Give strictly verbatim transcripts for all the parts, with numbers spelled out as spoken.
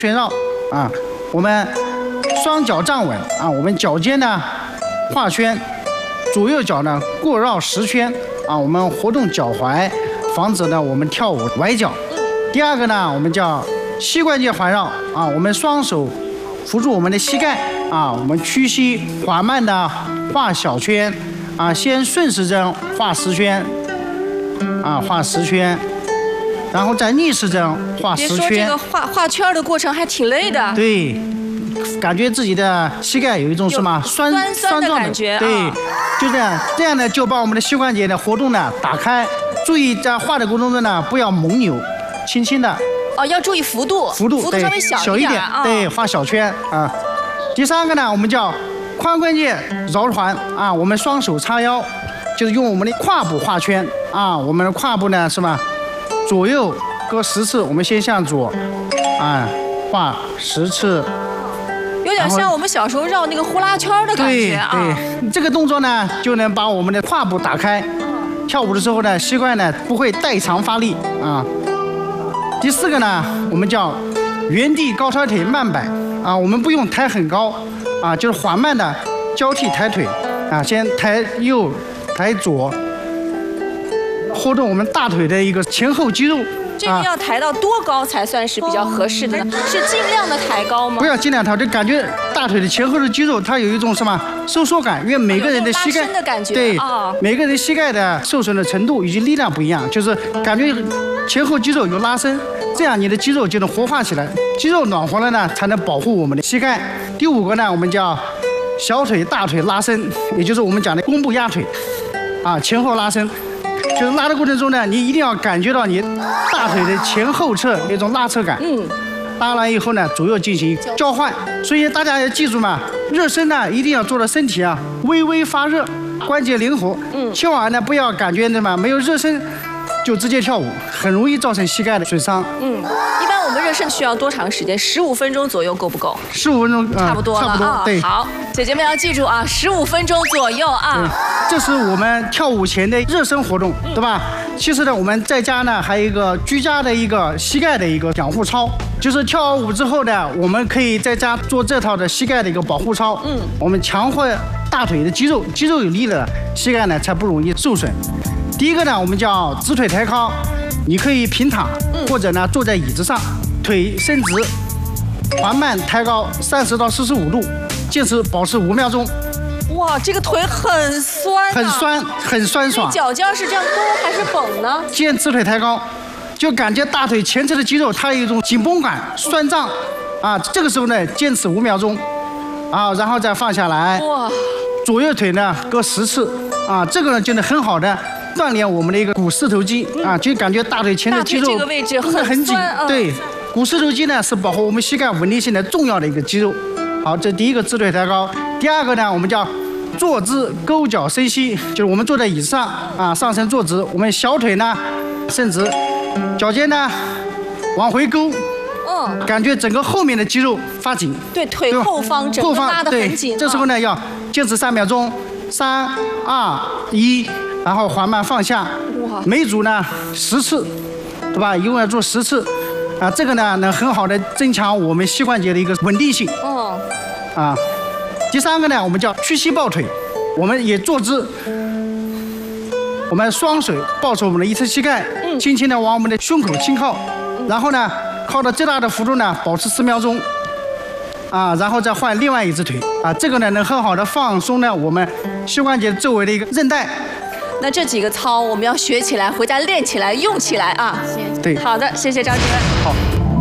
圈绕啊，我们双脚站稳啊，我们脚尖呢画圈，左右脚呢过绕十圈啊，我们活动脚踝，防止呢我们跳舞崴脚。第二个呢，我们叫膝关节环绕啊，我们双手扶住我们的膝盖啊，我们屈膝缓慢的画小圈啊，先顺时针画十圈啊，画十圈。然后再逆时针画十圈。别说这个画画圈的过程还挺累的。 对，感觉自己的膝盖有一种什么酸酸酸的感觉。 对，就这样，这样呢就把我们的膝关节的活动呢打开。注意在画的过程中呢，不要猛扭，轻轻的。 哦，要注意幅度。 幅度， 幅度稍微小一点。对，画小圈啊。第三个呢，我们叫髋关节绕环啊，我们双手叉腰，就是用我们的胯部画圈啊，我们的胯部呢是吧？左右各十次，我们先向左，啊，画十次， 有点像我们小时候绕那个呼啦圈的感觉啊。 对对，这个动作呢，就能把我们的胯部打开，跳舞的时候呢，膝盖呢不会代偿发力啊。第四个呢，我们叫原地高抬腿慢摆啊，我们不用抬很高啊，就是缓慢的交替抬腿啊，先抬右，抬左。活动我们大腿的一个前后肌肉， 这个要抬到多高才算是比较合适的呢？是尽量的抬高吗？ 不要尽量抬，就感觉大腿的前后的肌肉它有一种什么收缩感，因为每个人的膝盖的感觉对，每个人膝盖的受损的程度以及力量不一样，就是感觉前后肌肉有拉伸，这样你的肌肉就能活化起来，肌肉暖和了呢，才能保护我们的膝盖。第五个呢，我们叫小腿大腿拉伸，也就是我们讲的弓步压腿，啊，前后拉伸。就是拉的过程中呢，你一定要感觉到你大腿的前后侧有一种拉扯感。嗯。拉完以后呢，左右进行交换。所以大家要记住嘛，热身呢一定要做到身体啊微微发热，关节灵活。嗯。千万呢不要感觉什么没有热身就直接跳舞，很容易造成膝盖的损伤。 嗯。一般我们热身需要多长时间？十五分钟左右够不够？ 十五分钟、呃、 差不多了差不多啊。 对。 好，姐姐们要记住啊，十五分钟左右啊。 这是我们跳舞前的热身活动，对吧？其实呢，我们在家呢还有一个居家的一个膝盖的一个养护操，就是跳完舞之后呢，我们可以在家做这套的膝盖的一个保护操。嗯，我们强化大腿的肌肉，肌肉有力了，膝盖呢才不容易受损。第一个呢，我们叫直腿抬高，你可以平躺，或者呢坐在椅子上，腿伸直，缓慢抬高三十到四十五度，坚持保持五秒钟。 哇，这个腿很酸、啊， 很酸，很酸爽。 脚尖是这样勾还是绷呢？ 肩直腿抬高，就感觉大腿前侧的肌肉它有一种紧绷感、酸胀啊。这个时候呢，坚持五秒钟，啊，然后再放下来。哇，左右腿呢各十次啊，这个呢就能很好的锻炼我们的一个股四头肌啊，就感觉大腿前侧肌肉这个位置很很紧。 嗯、 对，股四头肌呢是保护我们膝盖稳定性的重要的一个肌肉。好，这第一个直腿抬高。第二个呢，我们叫坐姿勾脚伸膝，就是我们坐在椅子上啊，上身坐直，我们小腿呢伸直，脚尖呢往回勾，嗯，感觉整个后面的肌肉发紧。 对，腿后方整个拉得很紧。 这时候呢要坚持三秒钟，三二一，然后缓慢放下。哇！每组呢十次，对吧？一共要做十次，啊，这个呢能很好的增强我们膝关节的一个稳定性。嗯。啊。第三个呢，我们叫屈膝抱腿，我们也坐姿，我们双手抱住我们的一侧膝盖，嗯、轻轻的往我们的胸口轻靠，然后呢，靠到最大的幅度呢，保持十秒钟，啊，然后再换另外一只腿，啊，这个呢能很好的放松呢我们膝关节周围的一个韧带。 那这几个操我们要学起来，回家练起来，用起来啊。 对。 好的，谢谢张主任。 好。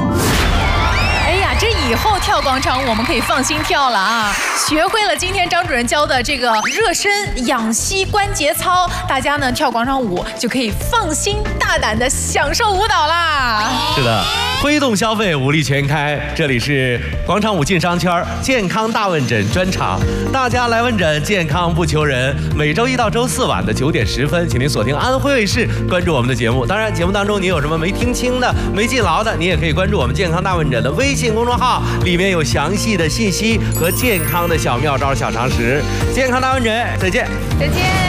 这以后跳广场我们可以放心跳了啊！学会了今天张主任教的这个热身养膝关节操，大家呢跳广场舞就可以放心大胆的享受舞蹈啦！ 是的，挥动消费，武力全开。这里是广场舞进商圈健康大问诊专场，大家来问诊，健康不求人。每周一到周四晚的九点十分，请您锁定安徽卫视，关注我们的节目。当然，节目当中你有什么没听清的、没记牢的，你也可以关注我们健康大问诊的微信公众号，里面有详细的信息和健康的小妙招、小常识。健康大问诊，再见， 再见。